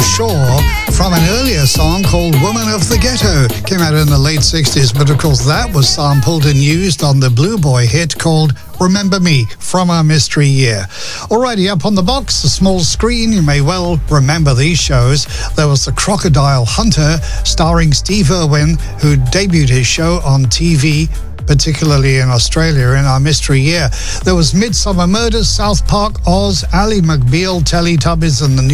Shore from an earlier song called Woman of the Ghetto. Came out in the late 60s, but of course that was sampled and used on the Blue Boy hit called Remember Me from our Mystery Year. Alrighty, up on the box, the small screen, you may well remember these shows. There was The Crocodile Hunter, starring Steve Irwin, who debuted his show on TV, particularly in Australia, in our Mystery Year. There was Midsummer Murders, South Park, Oz, Ally McBeal, Teletubbies and the New